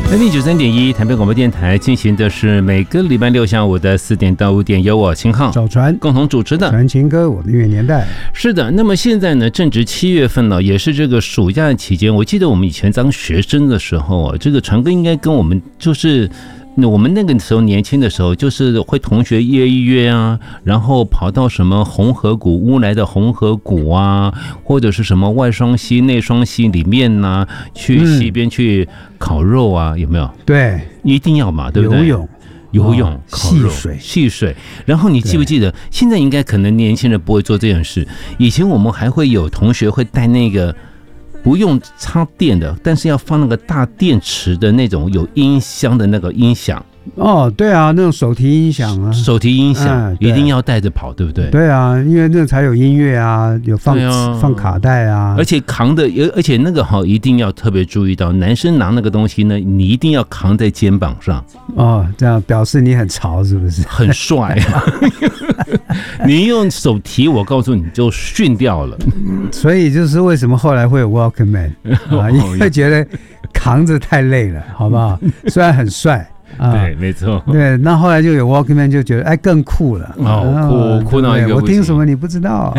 FM93.1台北广播电台进行的是每个礼拜六下午的4点到5点，由我秦浩、 赵传共同主持的传情歌，我的音乐年代。 是的，那么现在呢，正值7月份了，也是这个暑假期间。我记得我们以前当学生的时候啊，这个传哥应该跟我们就是我们那个时候年轻的时候，就是会同学约一约啊，然后跑到什么红河谷乌来的红河谷啊，或者是什么外双溪内双溪里面啊，去溪边去烤肉啊，有没有？ 对， 一定要嘛，对不对？游泳、烤肉、戏水。然后你记不记得，现在应该可能年轻人不会做这件事。以前我们还会有同学会带那个不用插电的，但是要放那个大电池的那种有音箱的那个音响。 哦，对啊，那种手提音响啊， 手提音响一定要带着跑，对不对？ 对啊，因为那才有音乐啊，有放卡带啊， 而且而且那个一定要特别注意到，男生拿那个东西呢，你一定要扛在肩膀上。 哦，这样表示你很潮，是不是？ 很帅啊！你用手提，我告诉你就训掉了。 所以就是为什么后来会有 Walkman 啊，因为觉得扛着太累了，好不好？虽然很帅。 对，没错。 对，那后来就有 Walkman， 就觉得更酷了。 酷到一个不行。 我听什么你不知道？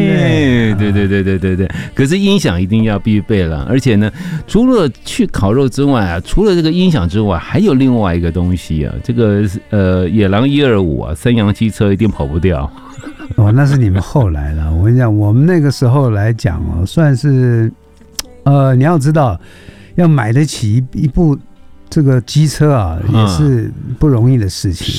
对。可是音响一定要必备了，而且呢，除了去烤肉之外啊，除了这个音响之外，还有另外一个东西啊，这个野狼125啊，三洋汽车一定跑不掉。 哦，那是你们后来了。我跟你讲，我们那个时候来讲哦，算是你要知道，要买得起一部这个机车啊，也是不容易的事情。